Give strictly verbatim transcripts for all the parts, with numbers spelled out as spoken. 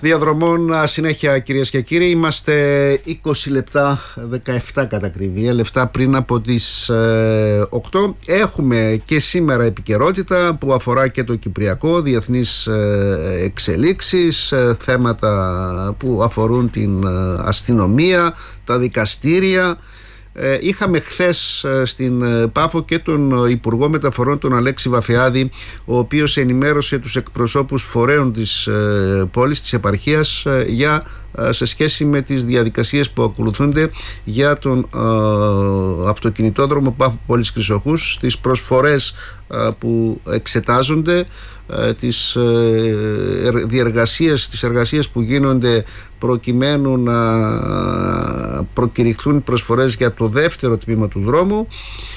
Διαδρομών συνέχεια, κυρίες και κύριοι. Είμαστε είκοσι λεπτά, δεκαεπτά κατά ακρίβεια λεπτά πριν από τις ε, οκτώ. Έχουμε και σήμερα επικαιρότητα που αφορά και το Κυπριακό, διεθνείς ε, εξελίξεις, ε, θέματα που αφορούν την ε, αστυνομία, τα δικαστήρια. Ε, είχαμε χθες ε, στην ε, Πάφο και τον Υπουργό Μεταφορών, τον Αλέξη Βαφεάδη, ο οποίος ενημέρωσε τους εκπροσώπους φορέων της ε, πόλης, της επαρχίας, ε, για, ε, σε σχέση με τις διαδικασίες που ακολουθούνται για τον ε, αυτοκινητόδρομο Πάφο Πόλης Χρυσοχούς, τις προσφορές ε, που εξετάζονται, τις διεργασίες, τις εργασίες που γίνονται προκειμένου να προκηρυχθούν προσφορές για το δεύτερο τμήμα του δρόμου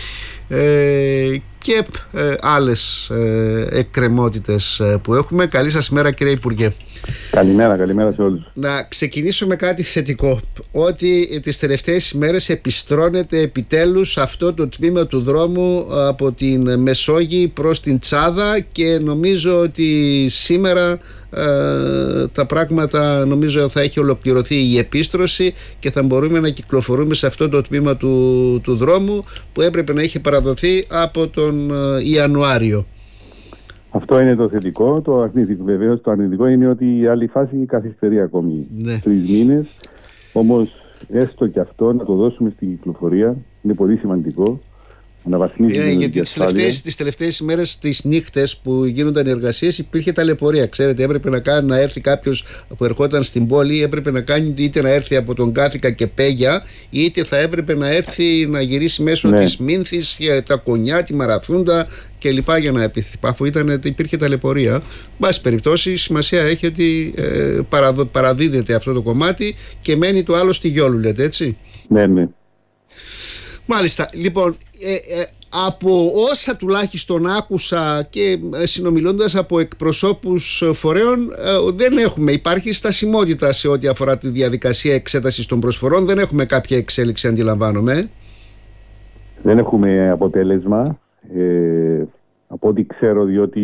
και άλλες εκκρεμότητες που έχουμε. Καλή σας μέρα, κύριε Υπουργέ. Καλημέρα, καλημέρα σε όλους. Να ξεκινήσω με κάτι θετικό, ότι τις τελευταίες ημέρες επιστρώνεται επιτέλους αυτό το τμήμα του δρόμου από την Μεσόγειο προς την Τσάδα, και νομίζω ότι σήμερα ε, τα πράγματα, νομίζω θα έχει ολοκληρωθεί η επίστρωση και θα μπορούμε να κυκλοφορούμε σε αυτό το τμήμα του, του δρόμου που έπρεπε να είχε παραδοθεί από τον Ιανουάριο. Αυτό είναι το θετικό. Το αρνητικό, βεβαίως, το αρνητικό είναι ότι η άλλη φάση καθυστερεί ακόμη ναι. τρεις μήνες. Όμως έστω και αυτό να το δώσουμε στην κυκλοφορία είναι πολύ σημαντικό. Yeah, γιατί τις τελευταίες, τις τελευταίες ημέρες, τις νύχτες που γίνονταν οι εργασίες, υπήρχε ταλαιπωρία. Ξέρετε, έπρεπε να, κάνει, να έρθει κάποιος που ερχόταν στην πόλη, έπρεπε να κάνει είτε να έρθει από τον Κάθηκα και Πέγια, είτε θα έπρεπε να έρθει να γυρίσει μέσω ναι. της Μύνθης, τα Κονιά, τη Μαραθούντα κλπ. Για να επιθυπάφω. Ήταν, υπήρχε ταλαιπωρία. Εν πάση περιπτώσει, σημασία έχει ότι ε, παραδο, παραδίδεται αυτό το κομμάτι και μένει το άλλο στη Γιόλου, λέτε, έτσι. Ναι, ναι. Μάλιστα, λοιπόν, ε, ε, από όσα τουλάχιστον άκουσα και ε, συνομιλώντας από εκπροσώπους φορέων, ε, δεν έχουμε, υπάρχει στασιμότητα σε ό,τι αφορά τη διαδικασία εξέτασης των προσφορών, δεν έχουμε κάποια εξέλιξη, αντιλαμβάνομαι. Δεν έχουμε αποτέλεσμα, ε, από ό,τι ξέρω, διότι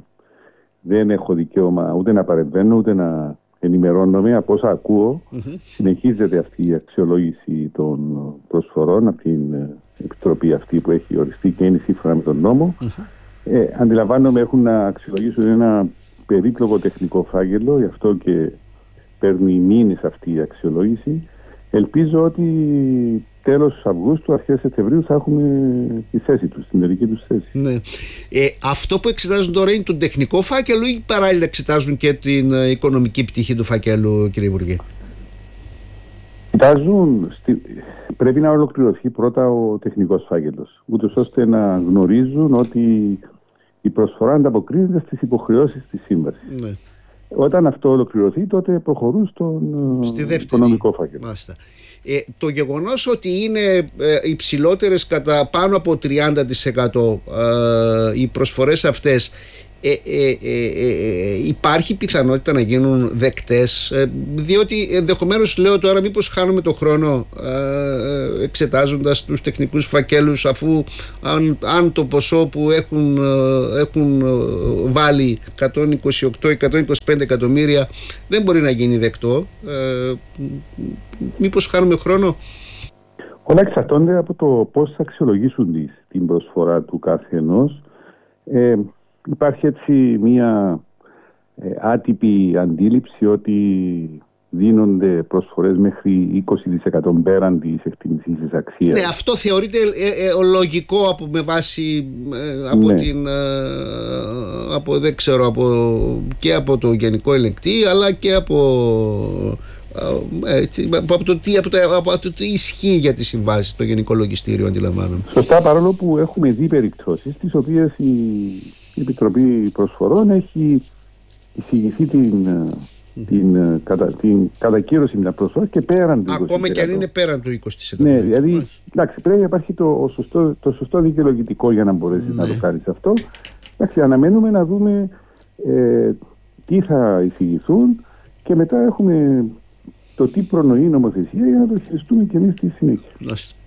δεν έχω δικαίωμα ούτε να παρεμβαίνω ούτε να ενημερώνομαι. Από όσα ακούω, mm-hmm. συνεχίζεται αυτή η αξιολόγηση των προσφορών από την επιτροπή αυτή που έχει οριστεί και είναι σύμφωνα με τον νόμο. Mm-hmm. Ε, αντιλαμβάνομαι έχουν να αξιολογήσουν ένα περίπλοκο τεχνικό φάκελο, γι' αυτό και παίρνει μήνες αυτή η αξιολόγηση. Ελπίζω ότι τέλος Αυγούστου, αρχές Σεπτεμβρίου θα έχουμε τη θέση τους, την τελική τους θέση. Ναι. Ε, αυτό που εξετάζουν τώρα είναι τον τεχνικό φάκελο ή παράλληλα εξετάζουν και την ε, οικονομική πτυχή του φακέλου, κύριε Υπουργέ? Κοιτάζουν, στη... πρέπει να ολοκληρωθεί πρώτα ο τεχνικός φάκελος, ούτως ώστε να γνωρίζουν ότι η προσφορά ανταποκρίνεται στις υποχρεώσεις της σύμβασης. Ναι. Όταν αυτό ολοκληρωθεί, τότε προχωρούν στον Στη οικονομικό φάκελο. Μάλιστα. Ε, το γεγονός ότι είναι ε, υψηλότερες κατά πάνω από τριάντα τοις εκατό ε, οι προσφορές αυτές, ε, ε, ε, ε, υπάρχει πιθανότητα να γίνουν δεκτές, ε, διότι ενδεχομένως, λέω τώρα, μήπως χάνουμε το χρόνο ε, εξετάζοντας τους τεχνικούς φακέλους, αφού αν, αν το ποσό που έχουν, ε, έχουν βάλει εκατόν είκοσι οκτώ με εκατόν είκοσι πέντε εκατομμύρια δεν μπορεί να γίνει δεκτό, ε, μήπως χάνουμε χρόνο? Όλα εξαρτώνται από το πώς θα αξιολογήσουν την προσφορά του κάθε ενός. Ε, υπάρχει έτσι μία ε, άτυπη αντίληψη ότι δίνονται προσφορές μέχρι είκοσι τοις εκατό πέραν της εκτιμήσης της αξίας. Ναι, αυτό θεωρείται ε, ε, λογικό από, με βάση ε, από ναι. την ε, από, δεν ξέρω, από, και από το Γενικό Ελεγκτή, αλλά και από Ε, από, το τι, από, το, από το τι ισχύει για τις συμβάσεις, το Γενικό Λογιστήριο, αντιλαμβάνομαι. Σωστά, παρόλο που έχουμε δει περιπτώσεις τις οποίες η, η Επιτροπή Προσφορών έχει εισηγηθεί την, mm-hmm. την, κατα, την κατακύρωση μια προσφορά και πέραν του είκοσι τοις εκατό. Ακόμα και αν είναι πέραν του είκοσι τοις εκατό. Ναι, δηλαδή εντάξει, πρέπει να υπάρχει το σωστό, το σωστό δικαιολογητικό για να μπορέσει mm-hmm. να το κάνεις αυτό. Εντάξει, αναμένουμε να δούμε ε, τι θα εισηγηθούν και μετά έχουμε το τι προνοεί η νομοθεσία για να το χειριστούμε και εμείς στη συνέχεια.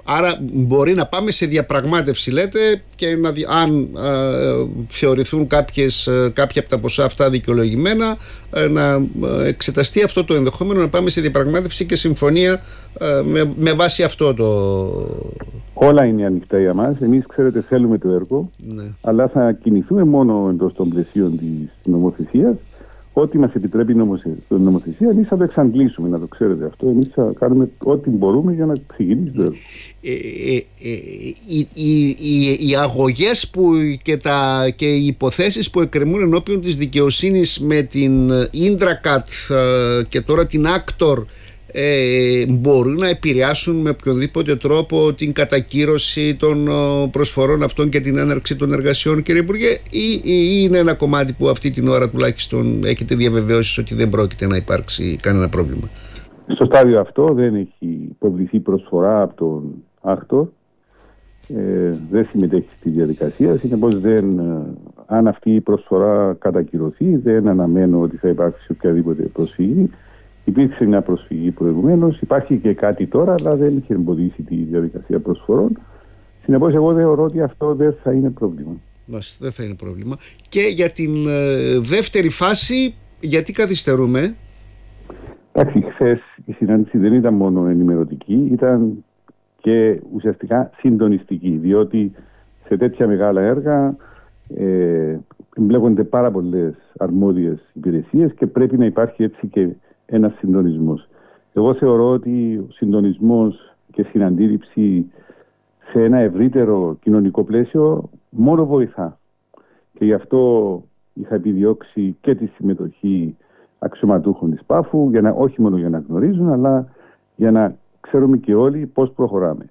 Άρα μπορεί να πάμε σε διαπραγμάτευση, λέτε, και να, αν ε, θεωρηθούν κάποιες, κάποια από τα ποσά αυτά δικαιολογημένα, ε, να εξεταστεί αυτό το ενδεχόμενο, να πάμε σε διαπραγμάτευση και συμφωνία ε, με, με βάση αυτό το... Όλα είναι ανοιχτά για μας. Εμείς, ξέρετε, θέλουμε το έργο, ναι. αλλά θα κινηθούμε μόνο εντός των πλαισίων της νομοθεσίας. Ό,τι μας επιτρέπει η νομοθεσία, εμείς θα το εξαντλήσουμε, να το ξέρετε αυτό. Εμείς θα κάνουμε ό,τι μπορούμε για να ξεκινήσει το έργο. Ε, ε, ε, οι, οι, οι, οι αγωγές που και, τα, και οι υποθέσεις που εκκρεμούν ενώπιον της δικαιοσύνης με την Ίντρακατ ε, και τώρα την Άκτορ ε, μπορούν να επηρεάσουν με οποιονδήποτε τρόπο την κατακύρωση των προσφορών αυτών και την έναρξη των εργασιών, κύριε Υπουργέ, ή, ή είναι ένα κομμάτι που αυτή την ώρα τουλάχιστον έχετε διαβεβαιώσεις ότι δεν πρόκειται να υπάρξει κανένα πρόβλημα? Στο στάδιο αυτό δεν έχει υποβληθεί προσφορά από τον Άκτορ, ε, δεν συμμετέχει στη διαδικασία, συνεπώς δεν, αν αυτή η προσφορά κατακυρωθεί, δεν αναμένω ότι θα υπάρξει οποιαδήποτε προσφυγή. Υπήρξε μια προσφυγή προηγουμένως, υπάρχει και κάτι τώρα, αλλά δεν είχε εμποδίσει τη διαδικασία προσφορών. Συνεπώς, εγώ θεωρώ ότι αυτό δεν θα είναι πρόβλημα. Μας, δεν θα είναι πρόβλημα. Και για την ε, δεύτερη φάση, γιατί καθυστερούμε? Εντάξει, χθες η συνάντηση δεν ήταν μόνο ενημερωτική, ήταν και ουσιαστικά συντονιστική, διότι σε τέτοια μεγάλα έργα ε, εμπλέκονται πάρα πολλές αρμόδιες υπηρεσίες και πρέπει να υπάρχει έτσι και ένας συντονισμός. Εγώ θεωρώ ότι ο συντονισμός και συναντήληψη σε ένα ευρύτερο κοινωνικό πλαίσιο μόνο βοηθά. Και γι' αυτό είχα επιδιώξει και τη συμμετοχή αξιωματούχων της Πάφου, για να, όχι μόνο για να γνωρίζουν, αλλά για να ξέρουμε και όλοι πώς προχωράμε.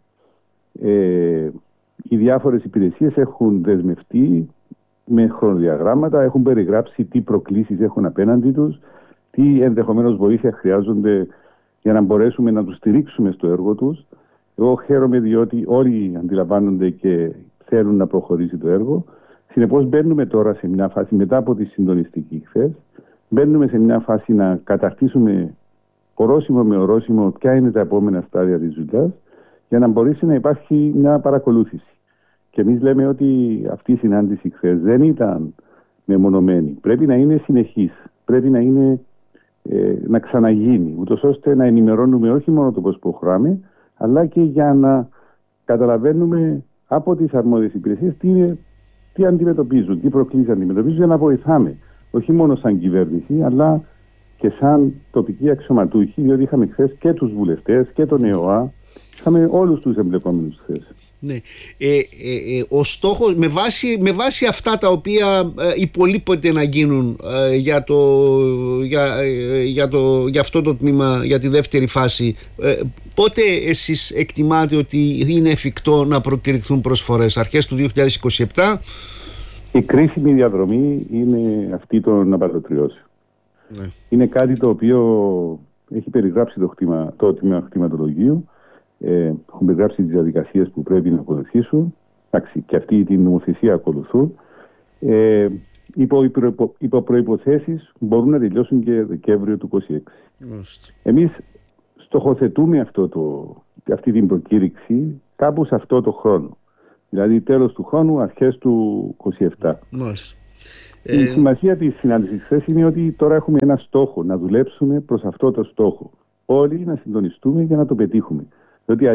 Ε, οι διάφορες υπηρεσίες έχουν δεσμευτεί με χρονοδιαγράμματα, έχουν περιγράψει τι προκλήσεις έχουν απέναντι τους, τι ενδεχομένως βοήθεια χρειάζονται για να μπορέσουμε να τους στηρίξουμε στο έργο τους. Εγώ χαίρομαι διότι όλοι αντιλαμβάνονται και θέλουν να προχωρήσει το έργο. Συνεπώς μπαίνουμε τώρα σε μια φάση, μετά από τη συντονιστική χθες, μπαίνουμε σε μια φάση να καταρτήσουμε ορόσημο με ορόσημο ποια είναι τα επόμενα στάδια της δουλειάς, για να μπορέσει να υπάρχει μια παρακολούθηση. Και εμείς λέμε ότι αυτή η συνάντηση χθες δεν ήταν μεμονωμένη. Πρέπει να είναι συνεχής. Πρέπει να είναι ε, να ξαναγίνει, ούτως ώστε να ενημερώνουμε όχι μόνο το πώς προχωράμε, αλλά και για να καταλαβαίνουμε από τις αρμόδιες υπηρεσίες τι, είναι, τι αντιμετωπίζουν, τι προκλήσεις αντιμετωπίζουν, για να βοηθάμε. Όχι μόνο σαν κυβέρνηση, αλλά και σαν τοπικοί αξιωματούχοι, διότι είχαμε χθες και τους βουλευτές και τον ΕΟΑ, είχαμε όλους τους εμπλεκόμενους χθες. Ναι. Ε, ε, ε, ο στόχος, με βάση, με βάση αυτά τα οποία ε, υπολείπονται να γίνουν ε, για, το, για, ε, για, το, για αυτό το τμήμα, για τη δεύτερη φάση, ε, πότε εσείς εκτιμάτε ότι είναι εφικτό να προκηρυχθούν προσφορές? Αρχές του δύο χιλιάδες είκοσι επτά? Η κρίσιμη διαδρομή είναι αυτή των απαλωτριώσεων. Ναι. Είναι κάτι το οποίο έχει περιγράψει το, χτήμα, το τμήμα κτηματολογίου. Ε, έχουν περιγράψει τις διαδικασίες που πρέπει να ακολουθήσουν. Εντάξει, και αυτή την νομοθεσία ακολουθούν. Ε, υπό, υπό, υπό προϋποθέσεις μπορούν να τελειώσουν και Δεκέμβριο του είκοσι έξι. Mm. Εμείς στοχοθετούμε αυτό το, αυτή την προκήρυξη κάπου σε αυτό το χρόνο. Δηλαδή τέλος του χρόνου, αρχές του είκοσι επτά. Mm. Η ε... σημασία της συνάντησης χθες είναι ότι τώρα έχουμε ένα στόχο, να δουλέψουμε προς αυτό το στόχο. Όλοι να συντονιστούμε για να το πετύχουμε. Διότι